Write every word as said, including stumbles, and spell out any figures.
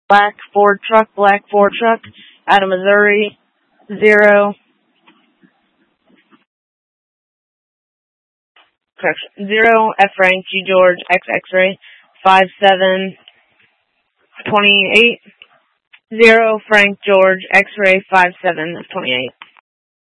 black Ford truck, black Ford truck, out of Missouri, zero, correction, zero, F Frank, G George, X X-ray, five seven, twenty-eight, zero, Frank George, X-ray, five seven, twenty-eight.